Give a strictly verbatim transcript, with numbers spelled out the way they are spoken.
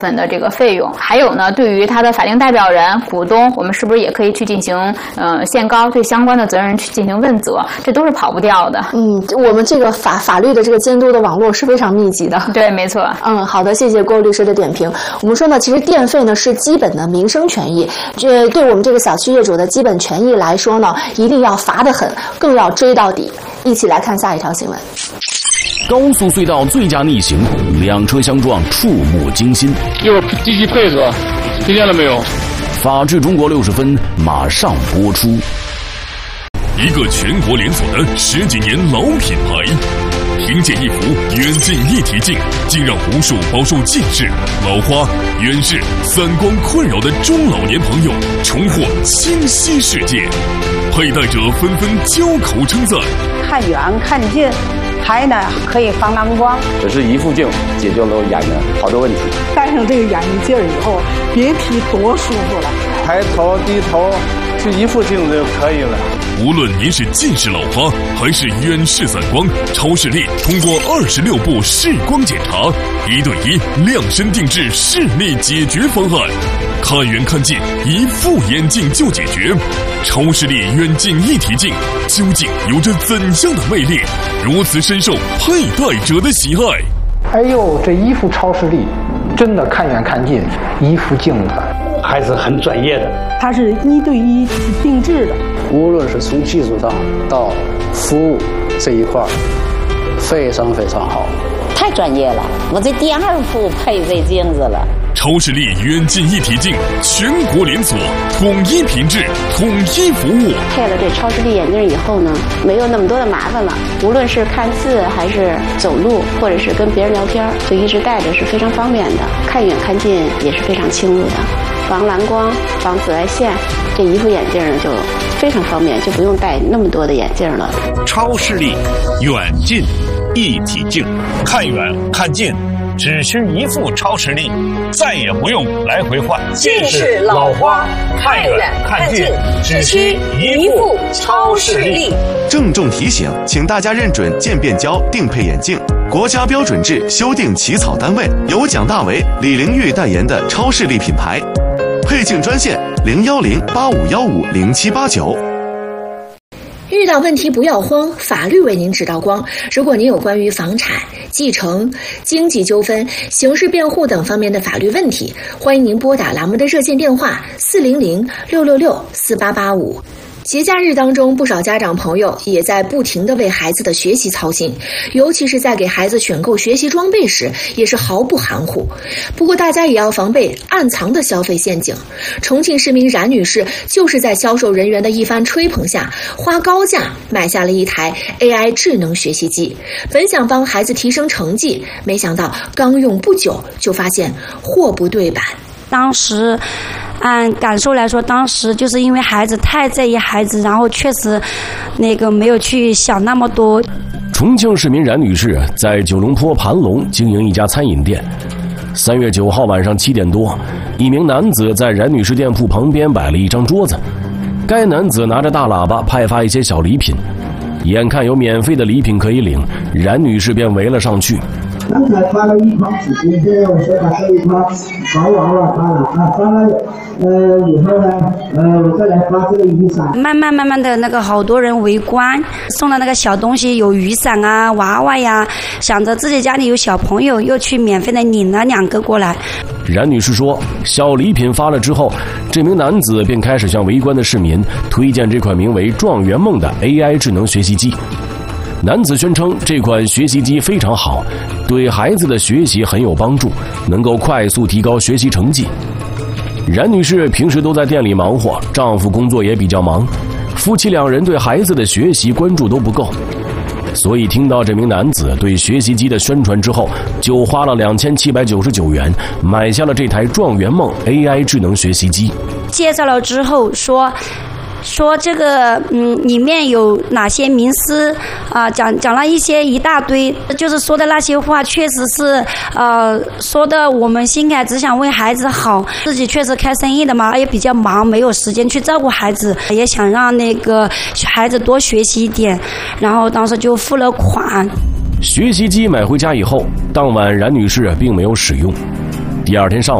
分的这个费用，还有呢，对于他的法定代表人、股东，我们是不是也可以去进行呃限高，对相关的责任去进行问责，这都是跑不掉的。 嗯，我们这个法法律的这个监督的网络是非常密集的。 对，没错。 嗯，好的，谢谢郭律师的点评。我们说呢，其实电费呢是基本的民生权益，这对我们这个小区业主的基本权益来说呢，一定要罚得狠，更要追到底。一起来看下一条新闻。 高速隧道醉驾逆行，两车相撞，触目惊心。 一会儿积极配合，听见了没有？ 法治中国六十分马上播出。 一个全国连锁的十几年老品牌，凭借一幅远近一体镜，竟让无数饱受近视、老花、远视、散光困扰的中老年朋友重获清晰世界，佩戴者纷纷交口称赞。 看远看近，还呢可以防蓝光。 这是一副镜解决了我眼的好多问题。 戴上这个眼镜以后，别提多舒服了。 抬头低头，就一副镜子就可以了。 无论您是近视老花还是远视散光，超视力通过二十六步视光检查，一对一量身定制视力解决方案，看远看近，一副眼镜就解决。超视力远近一体镜究竟有着怎样的魅力，如此深受佩戴者的喜爱？ 哎呦，这一副超视力真的看远看近，一副镜子还是很专业的。 它是一对一定制的， 无论是从技术上到服务这一块，非常非常好。 太专业了，我这第二副配这镜子了。 超视力远近一体镜，全国连锁，统一品质，统一服务。 配了这超视力眼镜以后呢，没有那么多的麻烦了。无论是看字还是走路，或者是跟别人聊天，就一直戴着是非常方便的。看远看近也是非常清楚的，防蓝光、防紫外线，这一副眼镜呢就非常方便，就不用戴那么多的眼镜了。 超视力远近一体镜，看远看近只需一副超视力，再也不用来回换。 近视老花看远看近只需一副超视力。 郑重提醒，请大家认准渐变胶定配眼镜，国家标准制修订起草单位由蒋大为、李玲玉代言的超视力品牌。配镜专线零幺零八五幺五零七八九。 遇到问题不要慌，法律为您指道光。如果您有关于房产、继承、经济纠纷、刑事辩护等方面的法律问题，欢迎您拨打栏目的热线电话四零零六六六四八八五。节假日当中，不少家长朋友也在不停地为孩子的学习操心，尤其是在给孩子选购学习装备时，也是毫不含糊。不过大家也要防备暗藏的消费陷阱。重庆市民冉女士就是在销售人员的一番吹捧下，花高价买下了一台 A I 智能学习机，本想帮孩子提升成绩，没想到刚用不久就发现货不对版。 当时按感受来说，当时就是因为孩子太在意孩子，然后确实那个没有去想那么多。 重庆市民冉女士在九龙坡盘龙经营一家餐饮店。三月九号晚上七点多，一名男子在冉女士店铺旁边摆了一张桌子，该男子拿着大喇叭派发一些小礼品，眼看有免费的礼品可以领，冉女士便围了上去。 刚才发了一筐纸巾，现在我说把这一筐发完了，发了啊，发了，呃，以后呢，呃，我再来发这个雨伞。 慢慢慢慢的那个好多人围观，送的那个小东西有雨伞啊、娃娃呀，想着自己家里有小朋友，又去免费的领了两个过来。 冉女士说，小礼品发了之后，这名男子便开始向围观的市民推荐这款名为状元梦的 A I 智能学习机。男子宣称这款学习机非常好，对孩子的学习很有帮助，能够快速提高学习成绩。冉女士平时都在店里忙活，丈夫工作也比较忙，夫妻两人对孩子的学习关注都不够，所以听到这名男子对学习机的宣传之后，就花了两千七百九十九元买下了这台状元梦 A I 智能学习机。 介绍了之后说说这个嗯，里面有哪些名师啊、呃，讲讲了一些一大堆，就是说的那些话确实是呃说的我们心感，只想为孩子好，自己确实开生意的嘛，也比较忙，没有时间去照顾孩子，也想让那个孩子多学习一点，然后当时就付了款。 学习机买回家以后，当晚冉女士并没有使用。 第二天上午。